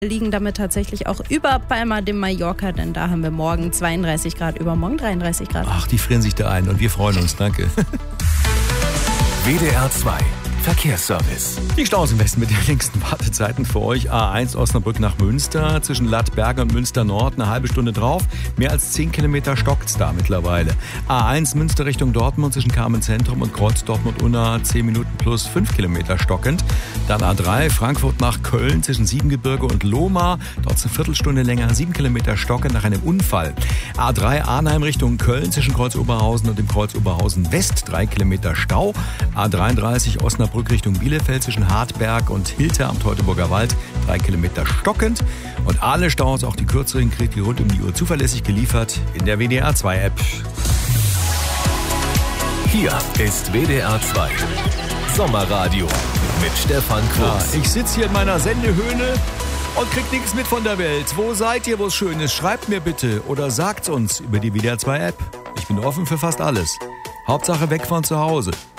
liegen damit tatsächlich auch über Palma de Mallorca, denn da haben wir morgen 32 Grad, übermorgen 33 Grad. Ach, die frieren sich da ein und wir freuen uns, danke. WDR 2 Verkehrsservice. Die Staus im Westen mit den längsten Wartezeiten für euch. A1 Osnabrück nach Münster, zwischen Lattberge und Münster Nord, eine halbe Stunde drauf. Mehr als 10 Kilometer stockt's da mittlerweile. A1 Münster Richtung Dortmund, zwischen Carmen Zentrum und Kreuz Dortmund-Unna, 10 Minuten plus 5 Kilometer stockend. Dann A3 Frankfurt nach Köln, zwischen Siebengebirge und Lohmar. Dort eine Viertelstunde länger, 7 Kilometer stockend nach einem Unfall. A3 Arnheim Richtung Köln, zwischen Kreuz Oberhausen und dem Kreuz Oberhausen West, 3 Kilometer Stau. A33 Osnabrück Richtung Bielefeld, zwischen Hartberg und Hilter am Teutoburger Wald, 3 Kilometer stockend. Und alle Staus, auch die kürzeren, kriegt ihr rund um die Uhr zuverlässig geliefert in der WDR 2 App. Hier ist WDR 2 Sommerradio mit Stefan Quos. Ja, ich sitze hier in meiner Sendehöhle und krieg nichts mit von der Welt. Wo seid ihr, wo es schön ist? Schreibt mir bitte oder sagt's uns über die WDR 2 App. Ich bin offen für fast alles. Hauptsache weg von zu Hause.